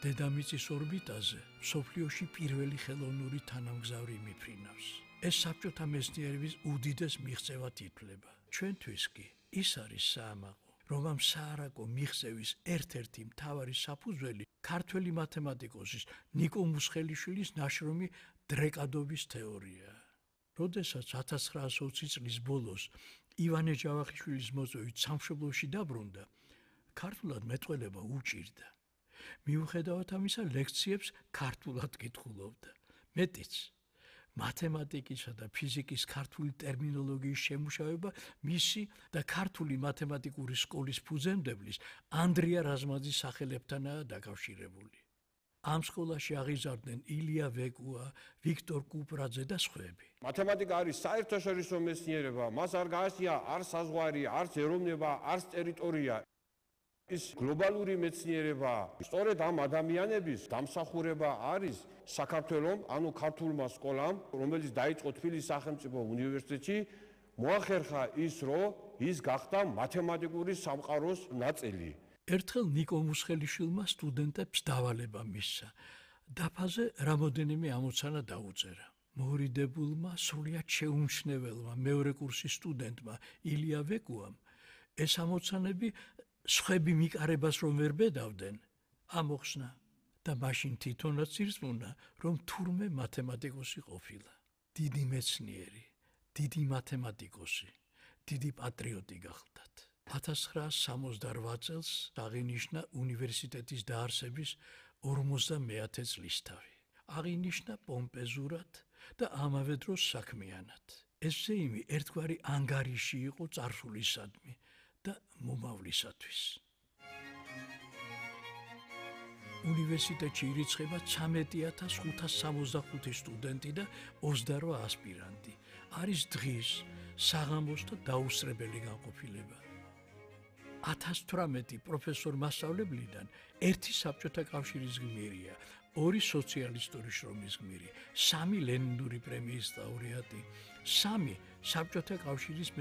დედამიწის ორბიტაზე მსოფლიოში პირველი ხელოვნური თანამგზავრი მიფრინავს. ეს საბჭოთა მეცნიერების უდიდეს მიღწევად ითვლება. ჩვენთვის კი ის არის საამაყო, რომ ამ საარაკო მიღწევის ერთ-ერთი მთავარი საფუძველი ქართველი მათემატიკოსის ნიკო მუსხელიშვილის ნაშრომი დრეკადობის თეორიაა. როდესაც 1920 წლის ბოლოს ივანე ჯავახიშვილის მოწვევით სამშობლოში დაბრუნდა, ქართულად მეტყველება უჭირდა. მიუხედავად ამისა, ლექციებს ქართულად კითხულობდა. მეტიც, მათემატიკისა და ფიზიკის ქართული ტერმინოლოგიის შემუშავება მისი და ქართული მათემატიკური სკოლის ფუძემდებლის ანდრია რაზმაძის სახელებთანაა დაკავშირებული. ამ სკოლაში აღიზარდნენ ილია ვეკუა, ვიქტორ კუპრაძე და სხვები. მათემატიკა არის საერთაშორისო მეცნიერება, მას არ გააჩნია არ საზღვარი, არც ეროვნება, არც ტერიტორია. ის გლობალური მეცნიერებაა. სწორედ ამ ადამიანების დამსახურება არის საქართველოს, ანუ ქართულმა სკოლამ, რომელიც დაიწყო თბილისის სახელმწიფო უნივერსიტეტში, მოახერხა ის, რომ ის გახდა მათემატიკური სამყაროს ნაწილი. ერთხელ ნიკო მუსხელიშვილმა სტუდენტებს დავალება მისცა. დაფაზე რამოდენიმე ამოცანა დაუწერა. მორიდებულმა, სრულიად შეუმჩნეველმა მეორე კურსის სტუდენტმა ილია ვეკუამ ეს ამოცანები სხვები მიკარებას რომ ვერ ბედავდნენ, ამოხსნა და მაშინ თვითონაც ირწმუნა, რომ თურმე მათემატიკოსი ყოფილა. დიდი მეცნიერი, დიდი მათემატიკოსი, დიდი პატრიოტი გახლდათ. 1968 წელს აღინიშნა უნივერსიტეტის დაარსების 50-მეათე წლისთავი. აღინიშნა პომპეზურად და ამავე დროს საქმიანად. ეს ზეიმი ერთგვარი ანგარიში იყო წარსულისადმი და მომავლისათვის. უნივერსიტეტში ირიცხება 13,565 სტუდენტი და 28 ასპირანტი. არის დღის, საღამოს და დაუსწრებელი განყოფილება. 1018 პროფესორ-მასწავლებლიდან 1 საბჭოთა კავშირის გმირია, 2 სოციალისტური შრომის გმირი, 3 ლენინური პრემიის ლაურეატი, 3 საბჭოთა კავშირის